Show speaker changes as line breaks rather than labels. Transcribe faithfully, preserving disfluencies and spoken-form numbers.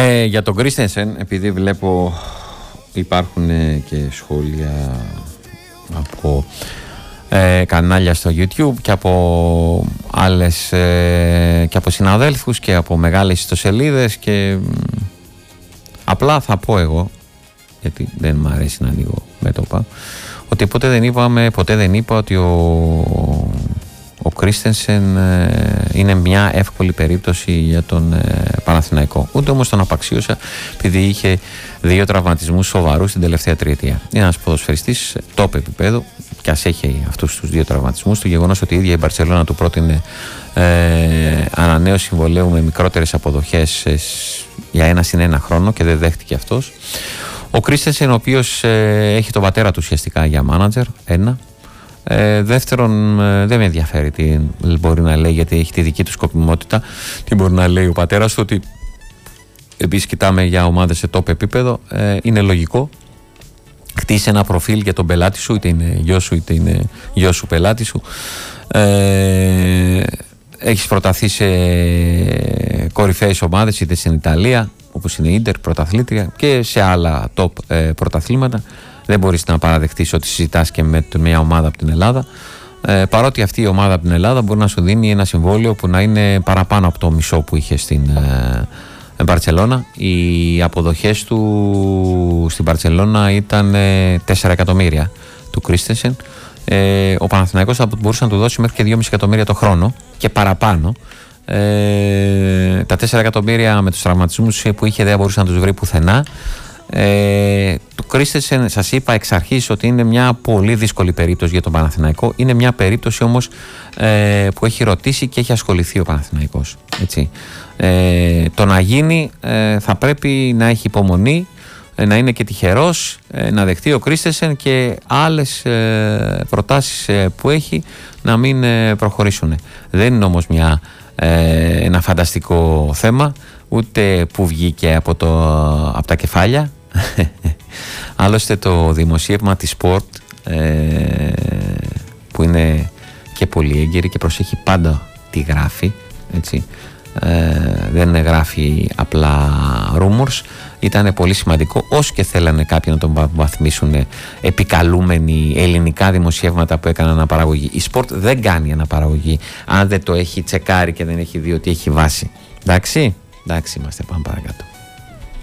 Ε, για τον Κρίστενσεν, επειδή βλέπω υπάρχουν και σχόλια από ε, κανάλια στο YouTube και από άλλες ε, και από συναδέλφους και από μεγάλες ιστοσελίδες, και απλά θα πω εγώ, γιατί δεν μου αρέσει να ανοίγω μέτωπα, ότι ποτέ δεν είπαμε, ποτέ δεν είπα ότι ο, ο Κρίστενσεν ε, είναι μια εύκολη περίπτωση για τον ε, Παναθηναϊκό. Ούτε όμως τον απαξίωσα, επειδή είχε δύο τραυματισμούς σοβαρούς την τελευταία τριετία. Είναι ένας ποδοσφαιριστής top επίπεδου, και ας έχει αυτούς τους δύο τραυματισμούς. Το γεγονός ότι η ίδια η Μπαρτσελώνα του πρότεινε ε, ανανέωση συμβολαίου με μικρότερες αποδοχές ε, για ένα συν ένα χρόνο, και δεν δέχτηκε αυτός. Ο Κρίστενσεν, ο οποίος ε, έχει τον πατέρα του ουσιαστικά για μάνατζερ, ένα. Ε, δεύτερον, ε, δεν με ενδιαφέρει τι μπορεί να λέει, γιατί έχει τη δική του σκοπιμότητα. Τι μπορεί να λέει ο πατέρας του, ότι επίσης κοιτάμε για ομάδες σε top επίπεδο, ε, είναι λογικό. Χτίσε ένα προφίλ για τον πελάτη σου, είτε είναι γιος σου είτε είναι γιος σου πελάτη σου. Ε, έχεις προταθεί σε κορυφαίες ομάδες, είτε στην Ιταλία, όπως είναι η Ίντερ, πρωταθλήτρια, και σε άλλα top ε, πρωταθλήματα. Δεν μπορείς να παραδεχτείς ότι συζητάς και με μια ομάδα από την Ελλάδα. Ε, παρότι αυτή η ομάδα από την Ελλάδα μπορεί να σου δίνει ένα συμβόλαιο που να είναι παραπάνω από το μισό που είχε στην ε, Μπαρτσελώνα. Οι αποδοχές του στην Μπαρτσελώνα ήταν ε, τέσσερα εκατομμύρια του Κρίστενσεν. Ε, ο Παναθηναϊκός θα μπορούσε να του δώσει μέχρι και δυόμισι εκατομμύρια το χρόνο και παραπάνω. Ε, τα τέσσερα εκατομμύρια με τους τραυματισμούς που είχε δεν μπορούσε να τους βρει πουθενά. Ε, το Κρίστενσεν, σας είπα εξ αρχής ότι είναι μια πολύ δύσκολη περίπτωση για τον Παναθηναϊκό. Είναι μια περίπτωση όμως ε, που έχει ρωτήσει και έχει ασχοληθεί ο Παναθηναϊκός, έτσι. Ε, το να γίνει ε, θα πρέπει να έχει υπομονή, ε, να είναι και τυχερός, ε, να δεχτεί ο Κρίστενσεν και άλλες ε, προτάσεις ε, που έχει να μην ε, προχωρήσουν. Δεν είναι όμως μια, ε, ένα φανταστικό θέμα, ούτε που βγήκε από, το, από τα κεφάλια. Άλλωστε το δημοσίευμα της Sport, ε, που είναι και πολύ έγκαιρη και προσέχει πάντα τι γράφει, έτσι, ε, δεν γράφει απλά rumors, ήταν πολύ σημαντικό, όσο και θέλανε κάποιοι να τον βαθμίσουν επικαλούμενοι ελληνικά δημοσιεύματα που έκαναν αναπαραγωγή. Η Sport δεν κάνει αναπαραγωγή αν δεν το έχει τσεκάρει και δεν έχει δει ότι έχει βάση. Εντάξει, εντάξει, είμαστε, πάμε παρακάτω.